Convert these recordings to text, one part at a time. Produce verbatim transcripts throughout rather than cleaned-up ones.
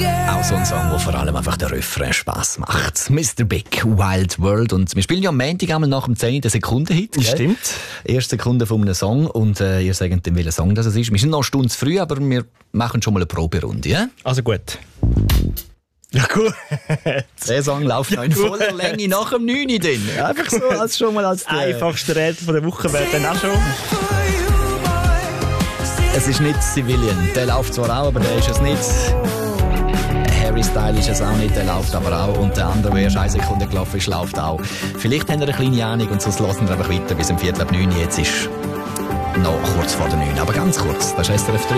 Auch so ein Song, der vor allem einfach der Refrain Spass macht. Mister Big, Wild World. Und wir spielen ja am Montag einmal nach dem zehn den Sekunden-Hit. Stimmt. Erste Sekunde von einem Song. Und äh, ihr sagt dann, welcher Song das ist. Wir sind noch eine Stunde zu früh, aber wir machen schon mal eine Proberunde. Ja? Also gut. Ja, gut. Der Song läuft noch in voller Länge nach dem neun drin. Einfach so, als schon mal als der einfachste Rätsel von der Woche wäre dann auch schon. Es ist nicht Civilian. Der läuft zwar auch, aber der ist es nicht. Harry Style ist es auch nicht, der läuft aber auch. Und der andere, der erst eine Sekunde gelaufen ist, läuft auch. Vielleicht haben wir eine kleine Ahnung und sonst lassen wir einfach weiter bis um Viertel ab neun. Jetzt ist noch kurz vor der neun, aber ganz kurz. Das ist S R F drei.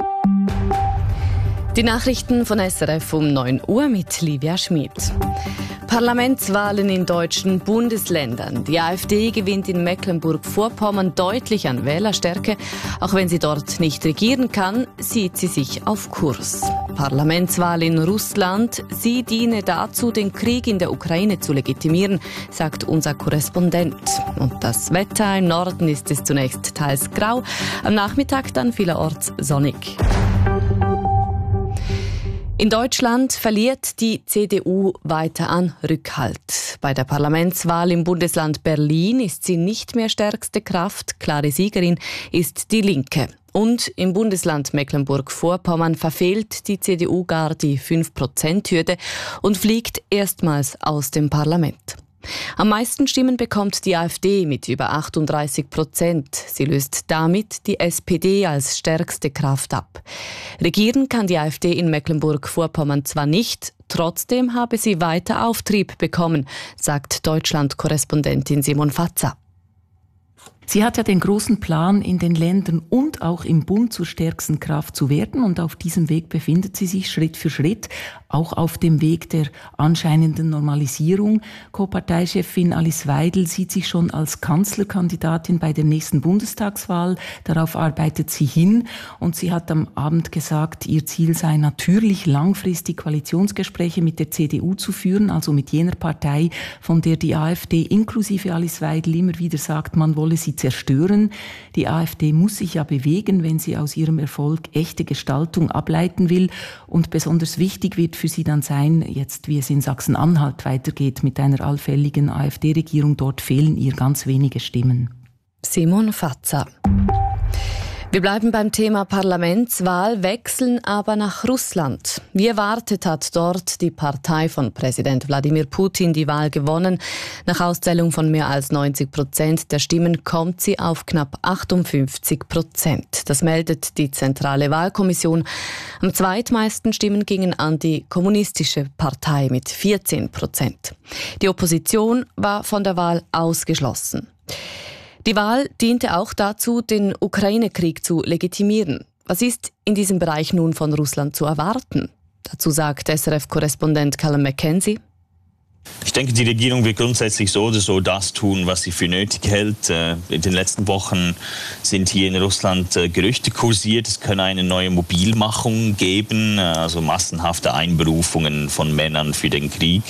Die Nachrichten von S R F um neun Uhr mit Livia Schmid. Parlamentswahlen in deutschen Bundesländern. Die AfD gewinnt in Mecklenburg-Vorpommern deutlich an Wählerstärke. Auch wenn sie dort nicht regieren kann, sieht sie sich auf Kurs. Parlamentswahl in Russland. Sie diene dazu, den Krieg in der Ukraine zu legitimieren, sagt unser Korrespondent. Und das Wetter im Norden ist es zunächst teils grau, am Nachmittag dann vielerorts sonnig. In Deutschland verliert die C D U weiter an Rückhalt. Bei der Parlamentswahl im Bundesland Berlin ist sie nicht mehr stärkste Kraft. Klare Siegerin ist die Linke. Und im Bundesland Mecklenburg-Vorpommern verfehlt die C D U gar die fünf Prozent Hürde und fliegt erstmals aus dem Parlament. Am meisten Stimmen bekommt die AfD mit über achtunddreißig Prozent. Sie löst damit die S P D als stärkste Kraft ab. Regieren kann die AfD in Mecklenburg-Vorpommern zwar nicht, trotzdem habe sie weiter Auftrieb bekommen, sagt Deutschland-Korrespondentin Simon Fatzer. Sie hat ja den großen Plan, in den Ländern und auch im Bund zur stärksten Kraft zu werden. Und auf diesem Weg befindet sie sich Schritt für Schritt, auch auf dem Weg der anscheinenden Normalisierung. Co-Parteichefin Alice Weidel sieht sich schon als Kanzlerkandidatin bei der nächsten Bundestagswahl. Darauf arbeitet sie hin. Und sie hat am Abend gesagt, ihr Ziel sei natürlich, langfristig Koalitionsgespräche mit der C D U zu führen, also mit jener Partei, von der die AfD inklusive Alice Weidel immer wieder sagt, man wolle sie zerstören. Die AfD muss sich ja bewegen, wenn sie aus ihrem Erfolg echte Gestaltung ableiten will. Und besonders wichtig wird für sie dann sein, jetzt wie es in Sachsen-Anhalt weitergeht mit einer allfälligen AfD-Regierung. Dort fehlen ihr ganz wenige Stimmen. Simon Fatzer. Wir bleiben beim Thema Parlamentswahl, wechseln aber nach Russland. Wie erwartet hat dort die Partei von Präsident Wladimir Putin die Wahl gewonnen. Nach Auszählung von mehr als neunzig Prozent der Stimmen kommt sie auf knapp achtundfünfzig Prozent. Das meldet die Zentrale Wahlkommission. Am zweitmeisten Stimmen gingen an die Kommunistische Partei mit vierzehn Prozent. Die Opposition war von der Wahl ausgeschlossen. Die Wahl diente auch dazu, den Ukraine-Krieg zu legitimieren. Was ist in diesem Bereich nun von Russland zu erwarten? Dazu sagt S R F-Korrespondent Callum McKenzie. Ich denke, die Regierung wird grundsätzlich so oder so das tun, was sie für nötig hält. In den letzten Wochen sind hier in Russland Gerüchte kursiert, es könne eine neue Mobilmachung geben, also massenhafte Einberufungen von Männern für den Krieg.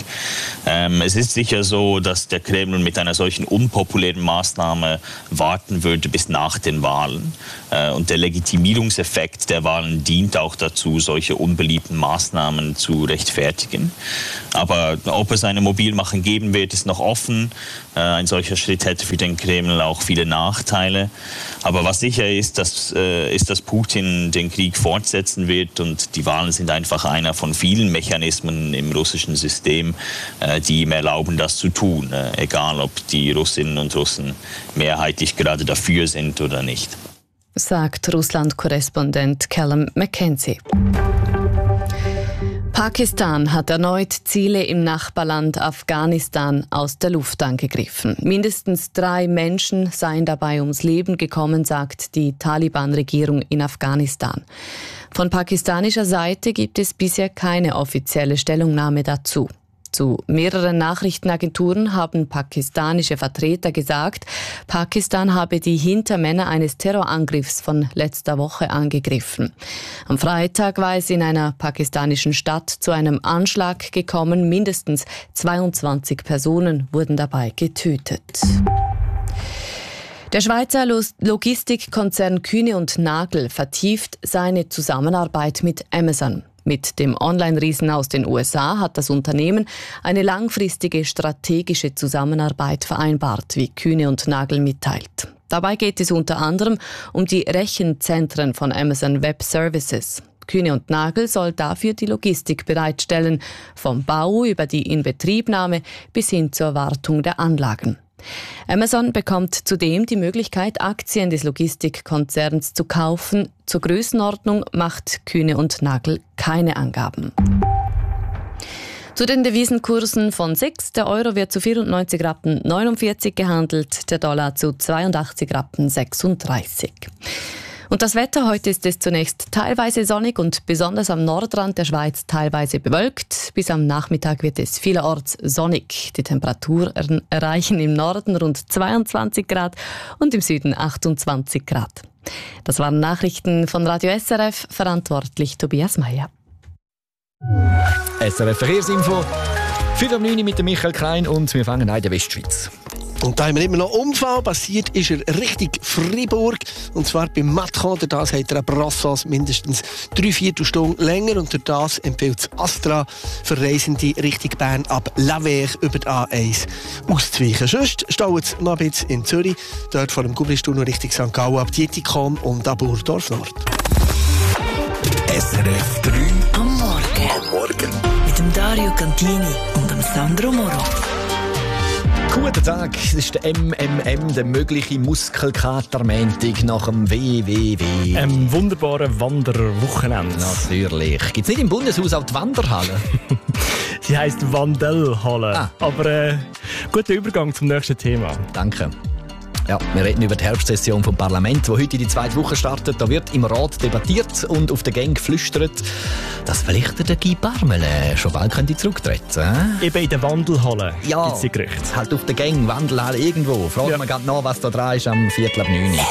Es ist sicher so, dass der Kreml mit einer solchen unpopulären Maßnahme warten würde bis nach den Wahlen. Und der Legitimierungseffekt der Wahlen dient auch dazu, solche unbeliebten Maßnahmen zu rechtfertigen. Aber ob es eine Mobilmachung geben wird, ist noch offen. Äh, ein solcher Schritt hätte für den Kreml auch viele Nachteile. Aber was sicher ist, dass, äh, ist, dass Putin den Krieg fortsetzen wird und die Wahlen sind einfach einer von vielen Mechanismen im russischen System, äh, die ihm erlauben, das zu tun. Äh, egal, ob die Russinnen und Russen mehrheitlich gerade dafür sind oder nicht. Sagt Russland-Korrespondent Callum McKenzie. Pakistan hat erneut Ziele im Nachbarland Afghanistan aus der Luft angegriffen. Mindestens drei Menschen seien dabei ums Leben gekommen, sagt die Taliban-Regierung in Afghanistan. Von pakistanischer Seite gibt es bisher keine offizielle Stellungnahme dazu. Zu mehreren Nachrichtenagenturen haben pakistanische Vertreter gesagt, Pakistan habe die Hintermänner eines Terrorangriffs von letzter Woche angegriffen. Am Freitag war es in einer pakistanischen Stadt zu einem Anschlag gekommen. Mindestens zweiundzwanzig Personen wurden dabei getötet. Der Schweizer Logistikkonzern Kühne und Nagel vertieft seine Zusammenarbeit mit Amazon. Mit dem Online-Riesen aus den U S A hat das Unternehmen eine langfristige strategische Zusammenarbeit vereinbart, wie Kühne und Nagel mitteilt. Dabei geht es unter anderem um die Rechenzentren von Amazon Web Services. Kühne und Nagel soll dafür die Logistik bereitstellen, vom Bau über die Inbetriebnahme bis hin zur Wartung der Anlagen. Amazon bekommt zudem die Möglichkeit, Aktien des Logistikkonzerns zu kaufen. Zur Größenordnung macht Kühne und Nagel keine Angaben. Zu den Devisenkursen von sechs. Der Euro wird zu vierundneunzig Rappen neunundvierzig gehandelt, der Dollar zu zweiundachtzig Rappen sechsunddreißig. Und das Wetter, heute ist es zunächst teilweise sonnig und besonders am Nordrand der Schweiz teilweise bewölkt. Bis am Nachmittag wird es vielerorts sonnig. Die Temperaturen erreichen im Norden rund zweiundzwanzig Grad und im Süden achtundzwanzig Grad. Das waren Nachrichten von Radio S R F, verantwortlich Tobias Meyer. S R F Verkehrsinfo, vier Uhr neun mit dem Michael Klein und wir fangen an in der Westschweiz. Und da haben wir immer noch Unfall. Passiert ist er Richtung Fribourg. Und zwar beim Matcon. Durch das hat er ein Brassas mindestens drei Viertelstunden länger. Und durch das empfiehlt es Astra für Reisende Richtung Bern ab Lavère über die A eins auszuweichen. Sonst staut es noch ein bisschen in Zürich. Dort vor dem Gublistunnel Richtung Sankt Gallen ab Dietikon und ab Burdorf Nord. S R F drei am Morgen. Am Morgen. Mit dem Dario Cantini und dem Sandro Moro. Guten Tag, das ist der M M M, der mögliche Muskelkater-Montag nach dem W W W. Ein wunderbarer Wanderwochenende. Natürlich. Gibt es nicht im Bundeshaus auch die Wanderhalle? Sie heisst Wandelhalle. Ah. Aber äh, guter Übergang zum nächsten Thema. Danke. Ja, wir reden über die Herbstsession vom Parlament, die heute in die zweite Woche startet. Da wird im Rat debattiert und auf der Gang geflüstert, dass vielleicht der Guy Parmelin schon bald könnte zurücktreten. Äh? Eben in der Wandelhalle Ja, gibt es die Gerüchte. halt auf der Gang, Wandelhalle irgendwo. Fragen Ja. wir gerade nach, was da dran ist am Viertel ab neun.